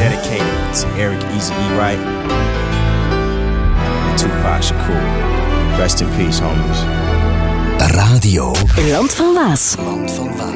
dedicated to Eric Eazy-E Wright and Tupac Shakur. Rest in peace, homies. Radio Land van Waas.